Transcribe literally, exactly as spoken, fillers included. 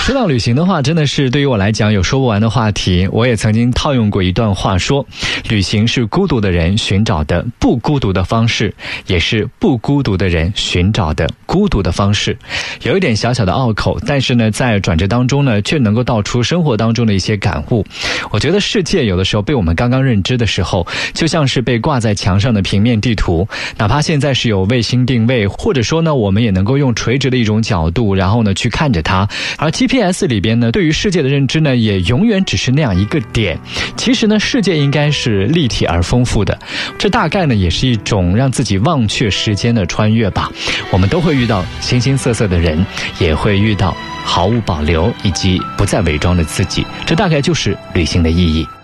说到旅行的话，真的是对于我来讲有说不完的话题。我也曾经套用过一段话说，旅行是孤独的人寻找的不孤独的方式，也是不孤独的人寻找的孤独的方式。有一点小小的拗口，但是呢，在转折当中呢，却能够道出生活当中的一些感悟。我觉得世界有的时候被我们刚刚认知的时候，就像是被挂在墙上的平面地图，哪怕现在是有卫星定位，或者说呢，我们也能够用垂直的一种角度，然后呢去看着它。而 G P S 里边呢，对于世界的认知呢，也永远只是那样一个点。其实呢，世界应该是立体而丰富的，这大概呢也是一种让自己忘却时间的穿越吧。我们都会遇到形形色色的人，也会遇到毫无保留以及不再伪装的自己，这大概就是旅行的意义。